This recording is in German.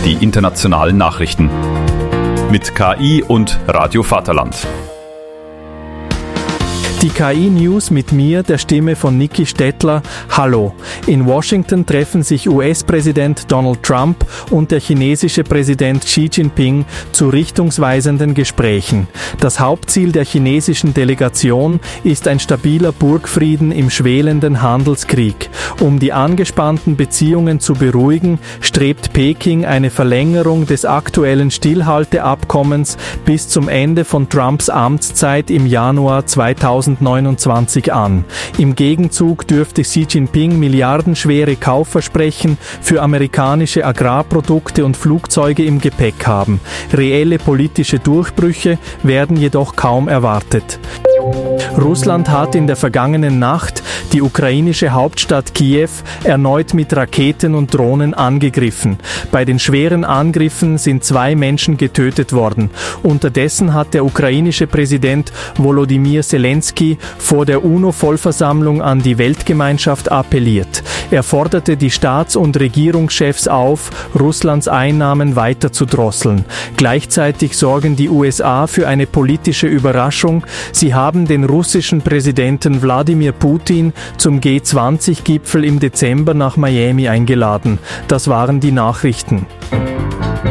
die internationalen Nachrichten. Mit KI und Radio Vaterland. Die KI-News mit mir, der Stimme von Niki Stettler. Hallo. In Washington treffen sich US-Präsident Donald Trump und der chinesische Präsident Xi Jinping zu richtungsweisenden Gesprächen. Das Hauptziel der chinesischen Delegation ist ein stabiler Burgfrieden im schwelenden Handelskrieg. Um die angespannten Beziehungen zu beruhigen, strebt Peking eine Verlängerung des aktuellen Stillhalteabkommens bis zum Ende von Trumps Amtszeit im Januar 2029 an. Im Gegenzug dürfte Xi Jinping milliardenschwere Kaufversprechen für amerikanische Agrarprodukte und Flugzeuge im Gepäck haben. Reelle politische Durchbrüche werden jedoch kaum erwartet. Russland hat in der vergangenen Nacht die ukrainische Hauptstadt Kiew erneut mit Raketen und Drohnen angegriffen. Bei den schweren Angriffen sind 2 Menschen getötet worden. Unterdessen hat der ukrainische Präsident Volodymyr Zelensky vor der UNO-Vollversammlung an die Weltgemeinschaft appelliert. Er forderte die Staats- und Regierungschefs auf, Russlands Einnahmen weiter zu drosseln. Gleichzeitig sorgen die USA für eine politische Überraschung. Sie haben den russischen Präsidenten Wladimir Putin zum G20-Gipfel im Dezember nach Miami eingeladen. Das waren die Nachrichten.